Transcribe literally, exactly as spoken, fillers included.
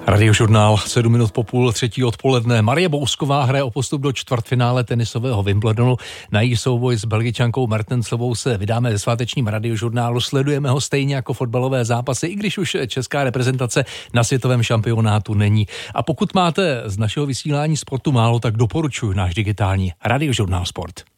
Radiožurnál sedm minut po půl třetí odpoledne. Marie Bousková hraje o postup do čtvrtfinále tenisového Wimbledonu. Na její souboj s Belgičankou Mertensovou se vydáme ve svátečním radiožurnálu. Sledujeme ho stejně jako fotbalové zápasy, i když už česká reprezentace na světovém šampionátu není. A pokud máte z našeho vysílání sportu málo, tak doporučuji náš digitální Radiožurnál Sport.